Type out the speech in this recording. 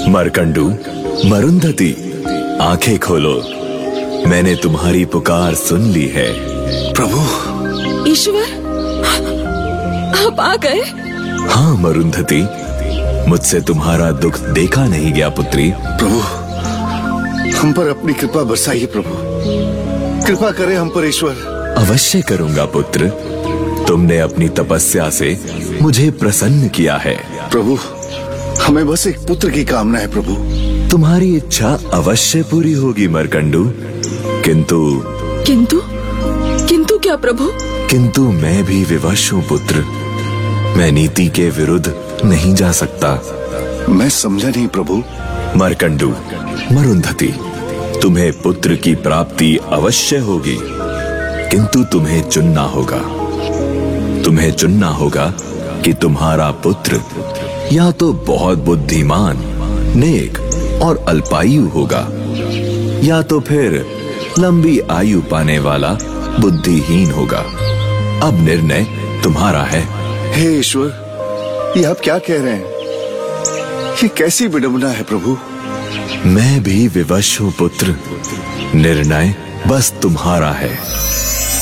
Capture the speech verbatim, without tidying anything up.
मरकंडू, मरुंधति, आंखें खोलो, मैंने तुम्हारी पुकार सुन ली है। प्रभु। ईश्वर, आप आ गए? हाँ मरुंधति, मुझसे तुम्हारा दुख देखा नहीं गया पुत्री। प्रभु, हम पर अपनी कृपा बरसाइए प्रभु, कृपा करें हम पर ईश्वर। अवश्य करूंगा पुत्र, तुमने अपनी तपस्या से मुझे प्रसन्न किया है। प्रभु, हमें बस एक पुत्र की कामना है प्रभु। तुम्हारी इच्छा अवश्य पूरी होगी मरकंडू, किंतु किंतु किंतु क्या प्रभु? किंतु मैं भी विवश हूँ पुत्र, मैं नीति के विरुद्ध नहीं जा सकता। मैं समझा नहीं प्रभु। मरकंडू, मरुंधति, तुम्हें पुत्र की प्राप्ति अवश्य होगी, किंतु तुम्हें चुनना होगा। तुम्हें चुनना होगा कि तुम्हारा पुत्र या तो बहुत बुद्धिमान, नेक और अल्पायु होगा, या तो फिर लंबी आयु पाने वाला बुद्धिहीन होगा। अब निर्णय तुम्हारा है। हे ईश्वर, ये आप क्या कह रहे हैं? ये कैसी विडंबना है प्रभु। मैं भी विवश हूँ पुत्र, निर्णय बस तुम्हारा है।